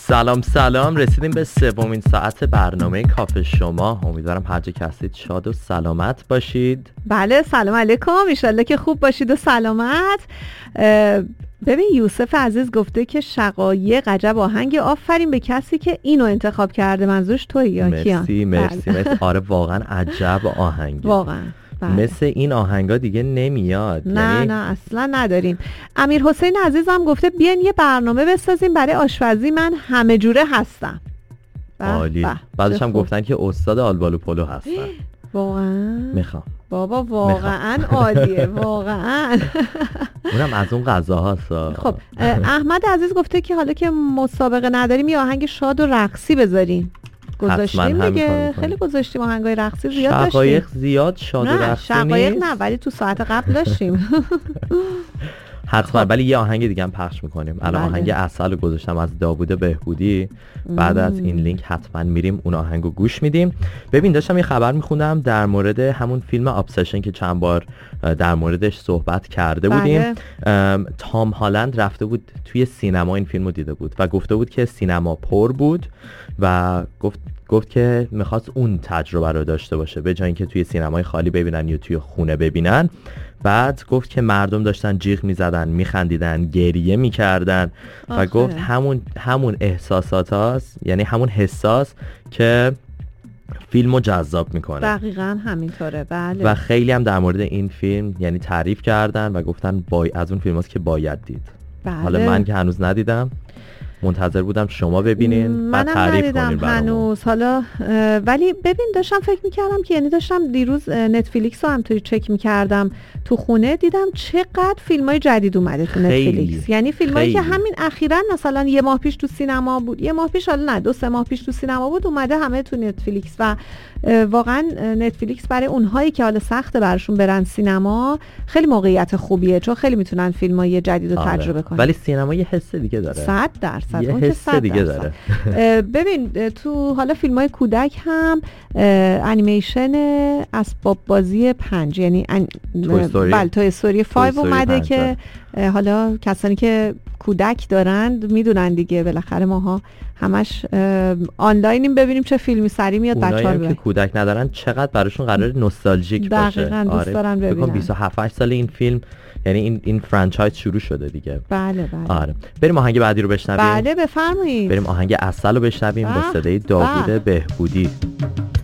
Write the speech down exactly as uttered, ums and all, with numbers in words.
سلام سلام، رسیدیم به سومین ساعت برنامه کافه شما. امیدوارم هر جا که هستید شاد و سلامت باشید. بله، سلام علیکم، انشالله که خوب باشید و سلامت. ببین یوسف عزیز گفته که شقایق عجب آهنگ، آفرین به کسی که اینو انتخاب کرده. منظورش تویی یا کیان؟ مرسی مرسی مرسی. آره واقعا عجب آهنگی، واقعا بله. مثل این آهنگا دیگه نمیاد. نه یعنی... نه اصلا نداریم. امیر حسین عزیزم گفته بیاین یه برنامه بسازیم برای آشپزی، من همه جوره هستم. عالی. بعدش هم گفتن که استاد آلبالو پلو هستن. واقعا میخوام بابا، واقعا عالیه واقعا. اونم از اون غذاهاست. خب احمد عزیز گفته که حالا که مسابقه نداریم یه آهنگ شاد و رقصی بذاریم. گذاشتیم دیگه، خیلی گذاشتیم آهنگای رقصی زیاد داشتیم. شقایق زیاد شاد و رقصی نیست. شقایق نه، ولی تو ساعت قبل داشتیم. حتما. ولی یه آهنگ دیگه هم پخش میکنیم. الان بله. آهنگ عسل رو گذاشتم از داوود بهبودی. بعد از این لینک حتما میریم اون آهنگو گوش میدیم. ببین داشتم یه خبر میخوندم در مورد همون فیلم ابسشن که چند بار در موردش صحبت کرده بودیم. بله. تام هالند رفته بود توی سینما این فیلمو دیده بود و گفته بود که سینما پر بود و گفت گفت که میخواست اون تجربه رو داشته باشه به جای اینکه توی سینمای خالی ببینن یا توی خونه ببینن. بعد گفت که مردم داشتن جیغ میزدن، میخندیدن، گریه میکردن و گفت همون همون احساسات هاست، یعنی همون حساس که فیلمو جذاب میکنه. دقیقاً همینطوره. بله. و خیلی هم در مورد این فیلم یعنی تعریف کردن و گفتن بای از اون فیلم هاست که باید دید. بله. حالا من که هنوز ندیدم، منتظر بودم شما ببینین و تعریف کنین برامون. هنوز حالا ولی ببین داشتم فکر میکردم که یعنی داشتم دیروز نتفلیکس رو هم توی چک میکردم تو خونه، دیدم چقدر فیلمای جدید اومده تو نتفلیکس. یعنی فیلمایی که همین اخیراً مثلا یه ماه پیش تو سینما بود، یه ماه پیش حالا نه دو سه ماه پیش تو سینما بود، اومده همه تو نتفلیکس. و واقعا نتفلیکس برای اونهایی که حالا سخته براشون برن سینما خیلی موقعیت خوبیه، چون خیلی میتونن فیلمای جدید رو تجربه کنن. ولی سینما یه حس دیگه داره. صد درصد یه حس دیگه داره. ببین تو حالا فیلمای کودک هم انیمیشن اسباب بازی پنج، یعنی بله توی استوری پنج اومده که حالا کسانی که کودک دارند میدونن دیگه، بالاخره ماها همش آنلاینیم، ببینیم چه فیلمی سری میاد بچه‌ها رو ببینن. که کودک ندارن چقدر براشون قرار نوستالژیک باشه. دقیقاً دوست دارن ببینن. بیست و هفت سال این فیلم، یعنی این این فرانچایز شروع شده دیگه. بله بله. آره. بریم آهنگ بعدی رو بشنویم. بله بفرمایید. بریم آهنگ عسل رو بشنویم با صدای داوود بهبودی.